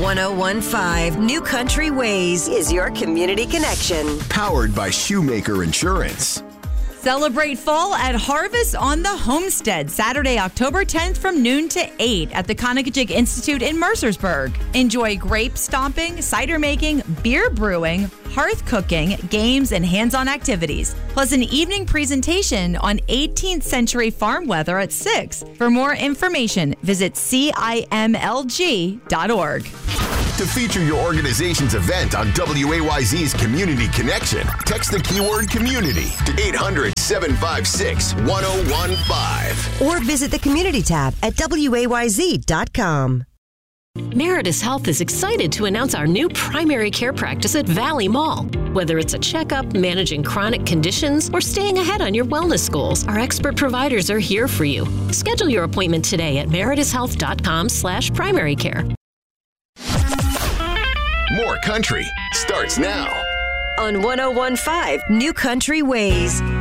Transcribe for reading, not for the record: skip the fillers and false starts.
1015 New Country Ways is your community connection. Powered by Shoemaker Insurance. Celebrate fall at Harvest on the Homestead, Saturday, October 10th from noon to 8 at the Conococheague Institute in Mercersburg. Enjoy grape stomping, cider making, beer brewing, hearth cooking, games, and hands-on activities, plus an evening presentation on 18th century farm weather at 6. For more information, visit CIMLG.org. To feature your organization's event on WAYZ's Community Connection, text the keyword community to 800-756-1015. Or visit the community tab at WAYZ.com. Meritus Health is excited to announce our new primary care practice at Valley Mall. Whether it's a checkup, managing chronic conditions, or staying ahead on your wellness goals, our expert providers are here for you. Schedule your appointment today at meritushealth.com/primary care. More Country starts now. On 1015 New Country Ways.